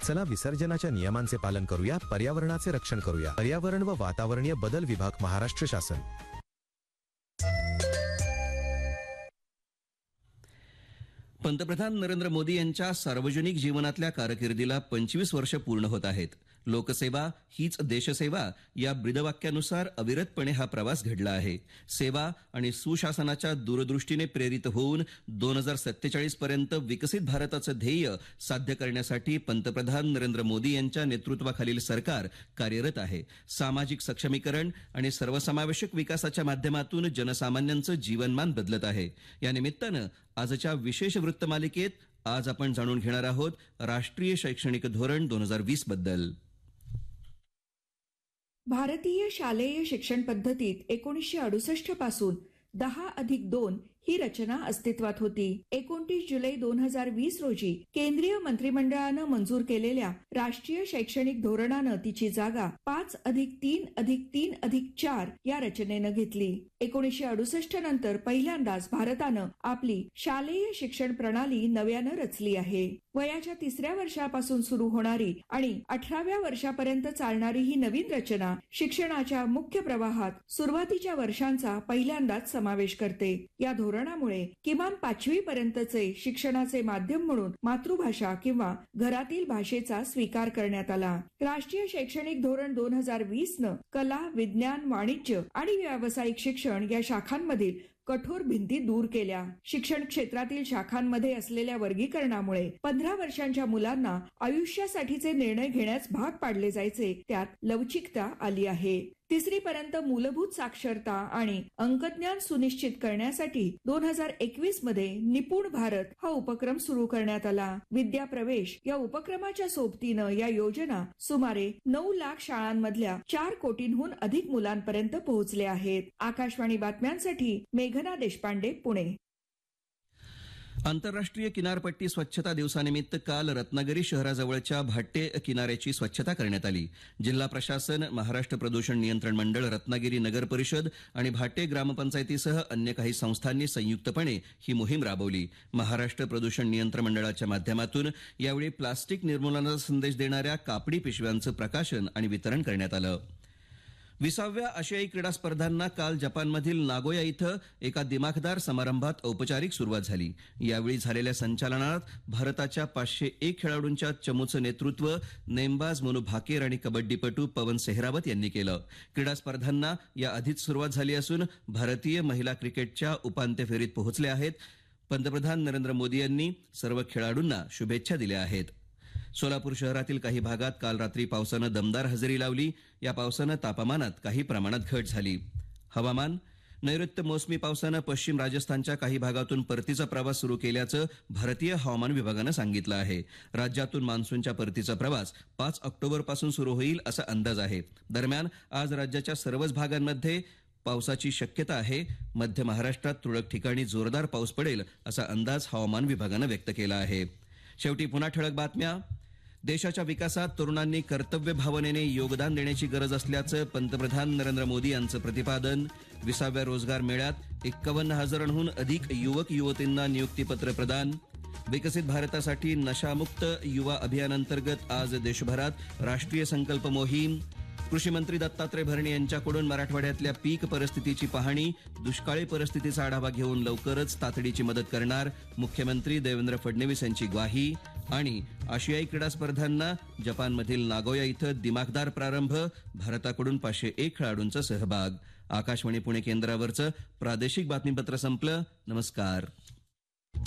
चला विसर्जनाच्या नियमांचे पालन करूया, पर्यावरणाचे रक्षण करूया. पर्यावरण व वातावरणीय बदल विभाग, महाराष्ट्र शासन. पंतप्रधान नरेंद्र मोदी यांच्या सार्वजनिक जीवनातल्या कारकिर्दीला 25 वर्ष पूर्ण होत आहेत. लोकसेवा हीच देशसेवा या ब्रीदवाक्यानुसार अविरतपणे हा प्रवास घडला आहे. सेवा आणि सुशासनाच्या दूरदृष्टीने प्रेरित होऊन 2047 पर्यंत विकसित भारताचं ध्येय साध्य करण्यासाठी पंतप्रधान नरेंद्र मोदी यांच्या नेतृत्वाखालील सरकार कार्यरत आहे. सामाजिक सक्षमीकरण आणि सर्वसमावेशक विकासाच्या माध्यमातून जनसामान्यांचं जीवनमान बदलत आहे. या निमित्तानं आजच्या विशेष वृत्तमालिकेत आज आपण जाणून घेणार आहोत राष्ट्रीय शैक्षणिक धोरण 2020 बद्दल. भारतीय शालेय शिक्षण पद्धतीत 1968 पासून 10+2 ही रचना अस्तित्वात होती. 29 जुलै 2020 रोजी केंद्रीय मंत्रिमंडळानं मंजूर केलेल्या राष्ट्रीय शैक्षणिक धोरणानं तिची जागा 5+3+3+4 या रचनेनं घेतली. 1968 नंतर पहिल्यांदाच भारतानं आपली शालेय शिक्षण प्रणाली नव्यानं रचली आहे. वयाच्या 3ऱ्या वर्षापासून सुरू होणारी आणि 18व्या वर्षापर्यंत चालणारी ही नवीन रचना शिक्षणाच्या मुख्य प्रवाहात सुरुवातीच्या वर्षांचा पहिल्यांदाच समावेश करते. या धोरणामुळे किमान 5वी पर्यंतचे शिक्षणाचे माध्यम म्हणून मातृभाषा किंवा घरातील भाषेचा स्वीकार करण्यात आला. राष्ट्रीय शैक्षणिक धोरण 2020 न कला, विज्ञान, वाणिज्य आणि व्यावसायिक शिक्षण या शाखांमधील कठोर भिंती दूर केल्या. शिक्षण क्षेत्रातील शाखांमध्ये असलेल्या वर्गीकरणामुळे 15 वर्षांच्या मुलांना आयुष्यासाठीचे निर्णय घेण्यास भाग पाडले जायचे, त्यात लवचिकता आली आहे. 3री पर्यंत मूलभूत साक्षरता आणि अंकज्ञान सुनिश्चित करण्यासाठी 2021 मध्ये निपुण भारत हा उपक्रम सुरू करण्यात आला. विद्या प्रवेश या उपक्रमाच्या सोबतीनं या योजना सुमारे 9 लाख शाळांमधल्या 4 कोटींहून अधिक मुलांपर्यंत पोहोचल्या आहेत. आकाशवाणी बातम्यांसाठी मेघना देशपांडे, पुणे. आंतरराष्ट्रीय किनारपट्टी स्वच्छता दिवसानिमित्त काल रत्नागिरी शहराजवळच्या भाट्टे किनाऱ्याची स्वच्छता करण्यात आली. जिल्हा प्रशासन, महाराष्ट्र प्रदूषण नियंत्रण मंडळ, रत्नागिरी नगर परिषद आणि भाट्टे ग्रामपंचायतीसह अन्य काही संस्थांनी संयुक्तपणे ही मोहीम राबवली. महाराष्ट्र प्रदूषण नियंत्रण मंडळाच्या माध्यमातून यावेळी प्लास्टिक निर्मूलनाचा संदेश देणाऱ्या कापडी पिशव्यांचं प्रकाशन आणि वितरण करण्यात आलं. 20व्या आशियाई क्रीडा स्पर्धांना काल जपानमधील नागोया इथं एका दिमाखदार समारंभात औपचारिक सुरुवात झाली. यावेळी झालेल्या संचालनात भारताच्या 501 खेळाडूंच्या चमूचं नेतृत्व नेमबाज मनू भाकेर आणि कबड्डीपटू पवन सेहरावत यांनी केलं. क्रीडा स्पर्धांना याआधीच सुरुवात झाली असून भारतीय महिला क्रिकेटच्या उपांत्य फेरीत पोहोचल्या आहेत. पंतप्रधान नरेंद्र मोदी यांनी सर्व खेळाडूंना शुभेच्छा दिल्या आहेत. सोलापूर शहरातील काही भागात काल रात्री पावसानं दमदार हजेरी लावली. या पावसानं तापमानात काही प्रमाणात घट झाली. हवामान. नैऋत्य मोसमी पावसानं पश्चिम राजस्थानच्या काही भागातून परतीचा प्रवास सुरू केल्याचं भारतीय हवामान विभागानं सांगितलं आहे. राज्यातून मान्सूनच्या परतीचा प्रवास 5 ऑक्टोबरपासून सुरू होईल असा अंदाज आहे. दरम्यान आज राज्याच्या सर्वच भागांमध्ये पावसाची शक्यता आहे. मध्य महाराष्ट्रात तुरळक ठिकाणी जोरदार पाऊस पडेल असा अंदाज हवामान विभागानं व्यक्त केला आहे. शेवटी पुन्हा ठळक बातम्या. देशाच्या विकासात तरुणांनी कर्तव्य भावनेने योगदान देण्याची गरज असल्याचं पंतप्रधान नरेंद्र मोदी यांचं प्रतिपादन. 20व्या रोजगार मेळ्यात 51,000हून अधिक युवक युवतींना नियुक्तीपत्र प्रदान. विकसित भारतासाठी नशामुक्त युवा अभियानांतर्गत आज देशभरात राष्ट्रीय संकल्प मोहीम. कृषी मंत्री दत्तात्रय भरणे यांच्याकडून मराठवाड्यातल्या पीक परिस्थितीची पाहणी. दुष्काळी परिस्थितीचा आढावा घेऊन लवकरच तातडीची मदत करणार, मुख्यमंत्री देवेंद्र फडणवीस यांची ग्वाही. आणि आशियाई क्रीडा स्पर्धांना जपानमधील नागोया इथं दिमाखदार प्रारंभ, भारताकडून 501 खेळाडूंचा सहभाग. आकाशवाणी पुणे केंद्रावरचं प्रादेशिक बातमीपत्र संपलं. नमस्कार.